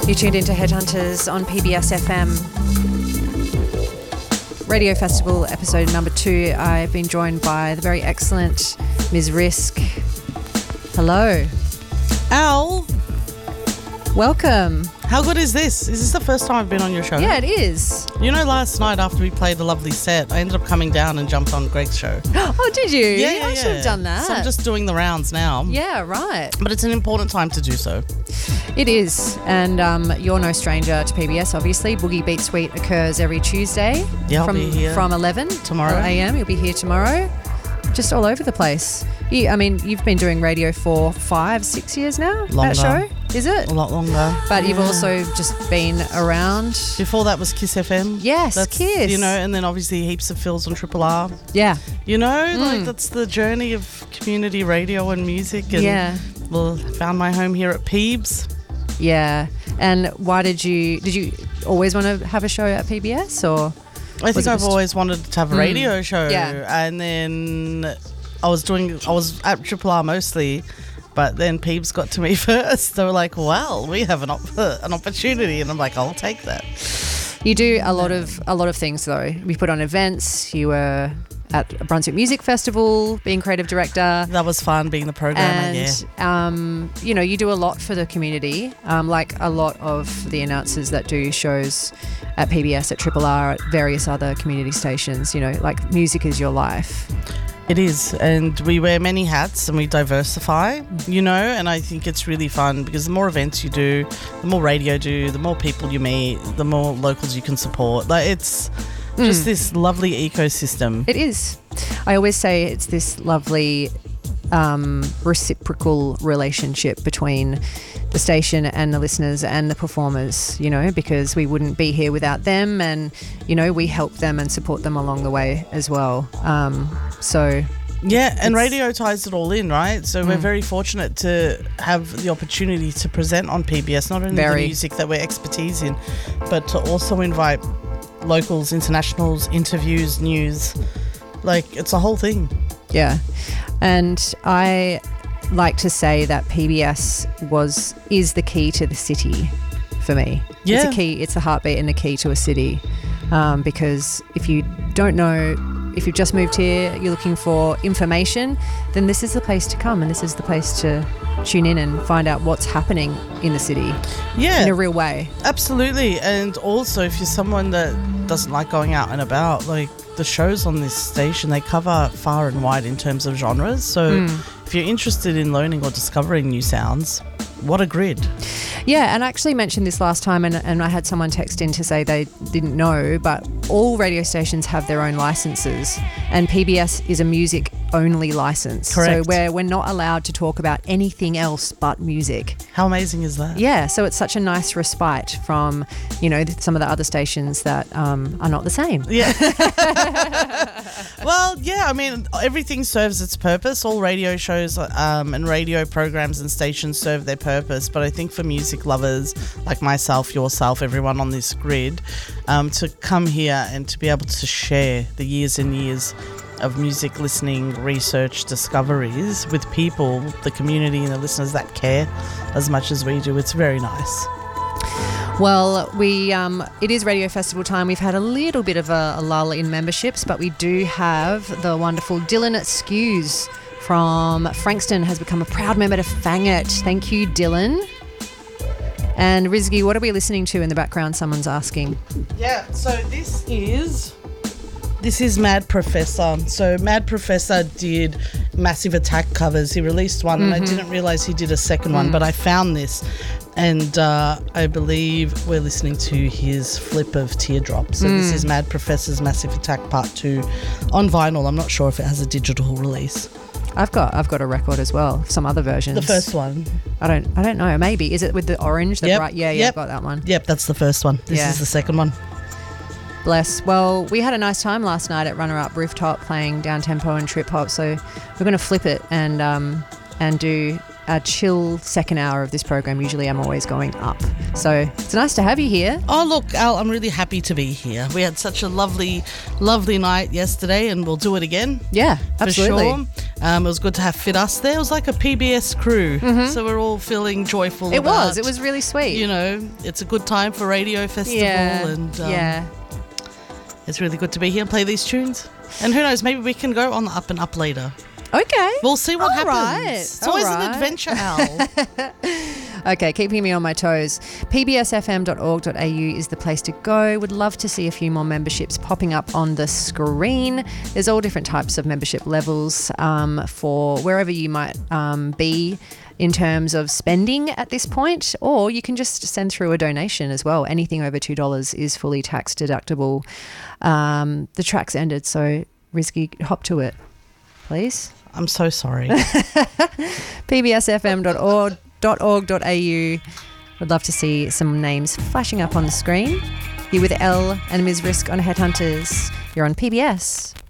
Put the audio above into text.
You tuned into Headhunters on PBS FM. Radio Festival episode number 2. I've been joined by the very excellent Ms. Risk. Hello. Al. Welcome. How good is this? Is this the first time I've been on your show? Yeah, it is. You know, last night after we played a lovely set, I ended up coming down and jumped on Greg's show. Oh, did you? Yeah. I should have done that. So I'm just doing the rounds now. Yeah, right. But it's an important time to do so. It is. And you're no stranger to PBS, obviously. Boogie Beat Suite occurs every Tuesday. Yeah, I'll be here. From 11 tomorrow a.m. You'll be here tomorrow. Just all over the place. You've been doing radio for 5-6 years now? Longer. That show? Is it? A lot longer. But you've also just been around. Before that was Kiss FM. Yes, that's, Kiss. You know, and then obviously heaps of fills on Triple R. Yeah. You know, like that's the journey of community radio and music. And yeah. Well, found my home here at Peebs. Yeah. And why did you always want to have a show at PBS or? I think I've always wanted to have a radio show. Yeah. And then I was at Triple R mostly, but then Peebs got to me first. They were like, well, we have an opportunity. And I'm like, I'll take that. You do a lot of things though. We put on events. You were at a Brunswick Music Festival being creative director. That was fun being the programmer, and, you do a lot for the community, like a lot of the announcers that do shows at PBS, at Triple R, at various other community stations, like music is your life. It is, and we wear many hats and we diversify, and I think it's really fun because the more events you do, the more radio you do, the more people you meet, the more locals you can support. Like it's just this lovely ecosystem. It is. I always say it's this lovely reciprocal relationship between the station and the listeners and the performers, because we wouldn't be here without them, and we help them and support them along the way as well. And radio ties it all in, right? So we're very fortunate to have the opportunity to present on PBS, not only the music that we're expertise in, but to also invite locals, internationals, interviews, news. Like, it's a whole thing. Yeah. And I like to say that PBS is the key to the city for me. Yeah. It's a key, it's the heartbeat and the key to a city. Because if you don't know, if you've just moved here, you're looking for information, then this is the place to come and this is the place to tune in and find out what's happening in the city. Yeah. In a real way. Absolutely. And also, if you're someone that doesn't like going out and about, like the shows on this station, they cover far and wide in terms of genres. So if you're interested in learning or discovering new sounds, what a grid. Yeah, and I actually mentioned this last time and I had someone text in to say they didn't know, but all radio stations have their own licenses and PBS is a music-only license. Correct. So we're not allowed to talk about anything else but music. How amazing is that? Yeah, so it's such a nice respite from, some of the other stations that are not the same. Yeah. Well, yeah, I mean, everything serves its purpose. All radio shows and radio programs and stations serve their purpose, but I think for music lovers like myself, yourself, everyone on this grid, to come here and to be able to share the years and years of music listening, research, discoveries with people, the community and the listeners that care as much as we do, it's very nice. Well, it is Radio Festival time. We've had a little bit of a lull in memberships, but we do have the wonderful Dylan Skews from Frankston has become a proud member to Fang It. Thank you, Dylan. And Rizgi, what are we listening to in the background? Someone's asking. Yeah, so this is Mad Professor. So Mad Professor did Massive Attack covers. He released one and I didn't realise he did a second one, but I found this and I believe we're listening to his flip of Teardrop. So this is Mad Professor's Massive Attack Part 2 on vinyl. I'm not sure if it has a digital release. I've got a record as well, some other versions. The first one. I don't know. Maybe. Is it with the orange? The bright? Yeah, yep. I've got that one. Yep, that's the first one. This is the second one. Bless. Well, we had a nice time last night at Runner Up Rooftop playing down tempo and trip hop. So we're going to flip it and do a chill second hour of this program. Usually I'm always going up. So it's nice to have you here. Oh, look, Al, I'm really happy to be here. We had such a lovely, lovely night yesterday, and we'll do it again. Yeah, absolutely. For sure. It was good to have Fit Us there. It was like a PBS crew. So we're all feeling joyful. It was really sweet. You know, it's a good time for Radio Festival. And it's really good to be here and play these tunes. And who knows, maybe we can go on the Up and Up later. Okay. We'll see what happens. Right. It's always an adventure, Al. Okay, keeping me on my toes. pbsfm.org.au is the place to go. Would love to see a few more memberships popping up on the screen. There's all different types of membership levels for wherever you might be in terms of spending at this point, or you can just send through a donation as well. Anything over $2 is fully tax deductible. The track's ended, so Rizky, hop to it, please. I'm so sorry. pbsfm.org.au. Would love to see some names flashing up on the screen. You're with Elle and Ms. Risk on Headhunters. You're on PBS.